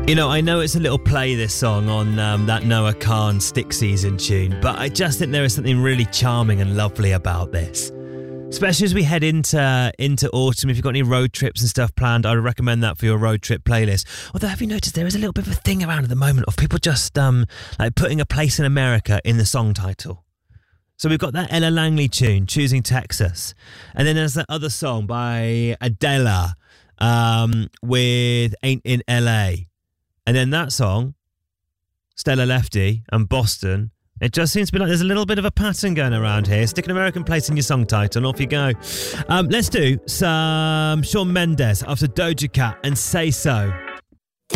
You know, I know it's a little play, this song, on that Noah Khan Stick Season tune, but I just think there is something really charming and lovely about this. Especially as we head into autumn. If you've got any road trips and stuff planned, I would recommend that for your road trip playlist. Although, have you noticed there is a little bit of a thing around at the moment of people just like putting a place in America in the song title? So we've got that Ella Langley tune, Choosing Texas. And then there's that other song by Adele with Ain't in LA. And then that song, Stella Lefty and Boston. It just seems to be like there's a little bit of a pattern going around here. Stick an American place in your song title and off you go. Let's do some Shawn Mendes after Doja Cat and Say So.